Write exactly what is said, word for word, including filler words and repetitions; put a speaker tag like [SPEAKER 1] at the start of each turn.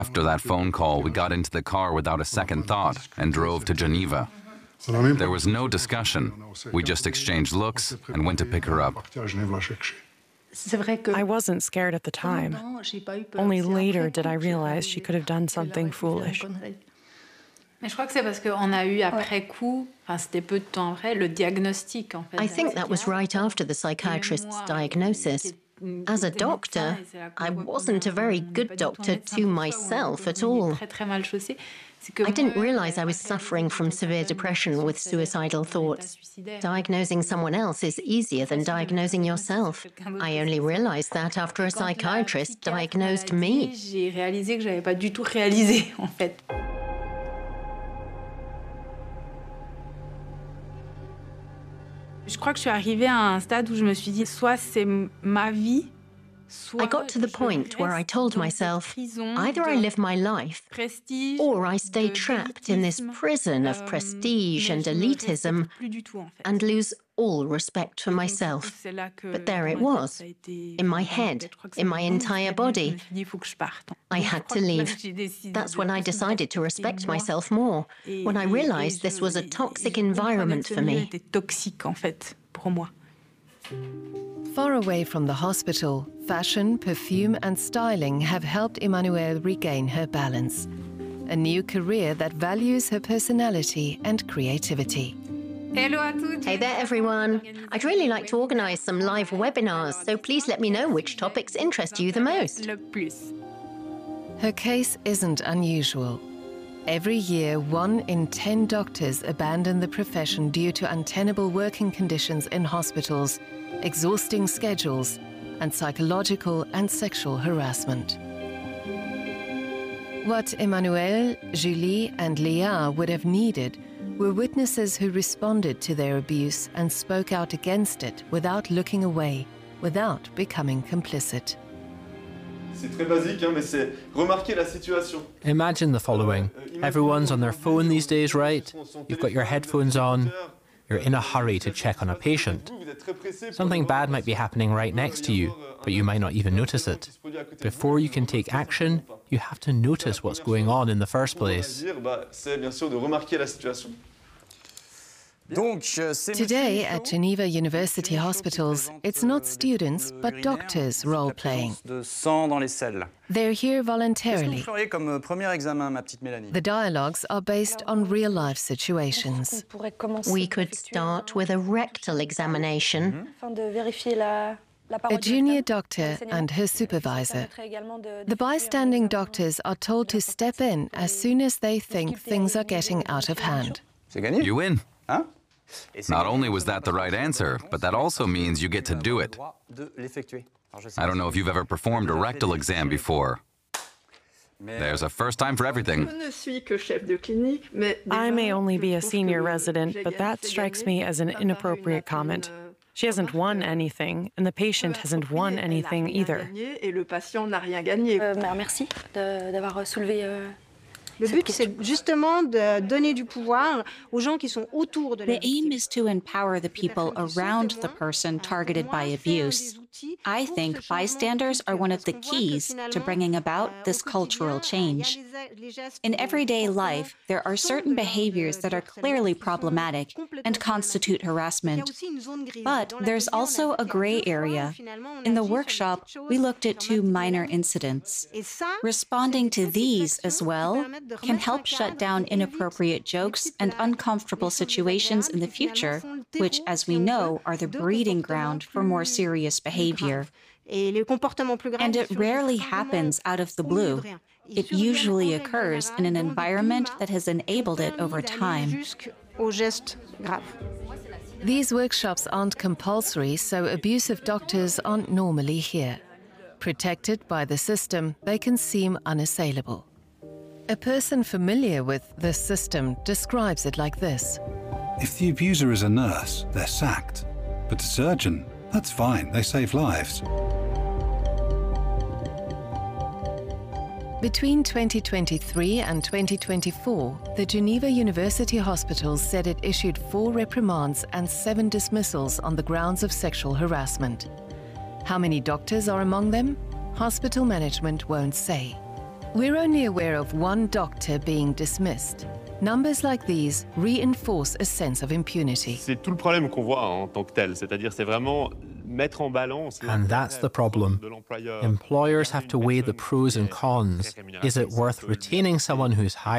[SPEAKER 1] After that phone call, we got into the car without a second thought and drove to Geneva. There was no discussion. We just exchanged looks and went to pick her up.
[SPEAKER 2] I wasn't scared at the time. Only later did I realize she could have done something foolish.
[SPEAKER 3] Mais je crois que c'est parce qu'on a eu après coup, enfin c'était peu de temps après, le diagnostic en fait.
[SPEAKER 4] I think that was right after the psychiatrist's diagnosis. As a doctor, I wasn't a very good doctor to myself at all. I didn't realize I was suffering from severe depression with suicidal thoughts. Diagnosing someone else is easier than diagnosing yourself. I only realized that after a psychiatrist diagnosed me.
[SPEAKER 3] J'ai réalisé que j'avais pas du tout réalisé en fait. Je crois que je suis arrivée à un stade où je me suis dit, soit c'est ma vie,
[SPEAKER 4] I got to the point where I told myself, either I live my life, or I stay trapped in this prison of prestige and elitism and lose all respect for myself. But there it was, in my head, in my entire body. I had to leave. That's when I decided to respect myself more, when I realized this was a toxic environment for me.
[SPEAKER 5] Far away from the hospital, fashion, perfume and styling have helped Emmanuelle regain her balance. A new career that values her personality and creativity.
[SPEAKER 4] Hey there, everyone. I'd really like to organize some live webinars, so please let me know which topics interest you the most.
[SPEAKER 5] Her case isn't unusual. Every year, one in ten doctors abandon the profession due to untenable working conditions in hospitals, exhausting schedules, and psychological and sexual harassment. What Emmanuelle, Julie, and Léa would have needed were witnesses who responded to their abuse and spoke out against it without looking away, without becoming complicit.
[SPEAKER 6] C'est très basique, hein, mais c'est remarquer la situation.
[SPEAKER 7] Imagine the following. Everyone's on their phone these days, right? You've got your headphones on. You're in a hurry to check on a patient. Something bad might be happening right next to you, but you might not even notice it. Before you can take action, you have to notice what's going on in the first place.
[SPEAKER 5] Today at Geneva University Hospitals, it's not students but doctors role-playing. They're here voluntarily. The dialogues are based on real-life situations.
[SPEAKER 4] We could start with a rectal examination.
[SPEAKER 5] A junior doctor and her supervisor. The bystanding doctors are told to step in as soon as they think things are getting out of hand.
[SPEAKER 1] You win. Not only was that the right answer, but that also means you get to do it. I don't know if you've ever performed a rectal exam before. There's a first time for everything.
[SPEAKER 2] I may only be a senior resident, but that strikes me as an inappropriate comment. She hasn't won anything, and the patient hasn't won anything either.
[SPEAKER 8] Merci d'avoir soulevé.
[SPEAKER 9] Le but, c'est justement de donner du pouvoir aux gens qui sont autour de la victime.
[SPEAKER 10] The aim is to empower the people around the person targeted by abuse. I think bystanders are one of the keys to bringing about this cultural change. In everyday life, there are certain behaviors that are clearly problematic and constitute harassment. But there's also a gray area. In the workshop, we looked at two minor incidents. Responding to these as well can help shut down inappropriate jokes and uncomfortable situations in the future, which, as we know, are the breeding ground for more serious behavior. And it rarely happens out of the blue. It usually occurs in an environment that has enabled it over time.
[SPEAKER 5] These workshops aren't compulsory, so abusive doctors aren't normally here. Protected by the system, they can seem unassailable. A person familiar with this system describes it like this.
[SPEAKER 11] If the abuser is a nurse, they're sacked. But a surgeon, that's fine, they save lives.
[SPEAKER 5] Between twenty twenty-three and twenty twenty-four, the Geneva University Hospitals said it issued four reprimands and seven dismissals on the grounds of sexual harassment. How many doctors are among them? Hospital management won't say. We're only aware of one doctor being dismissed. Numbers like these reinforce a sense of impunity.
[SPEAKER 12] C'est tout le problème qu'on voit en tant que tel, c'est-à-dire c'est vraiment mettre en balance.
[SPEAKER 7] And that's the problem. Employers have to weigh the pros and cons. Is it worth retaining someone who's highly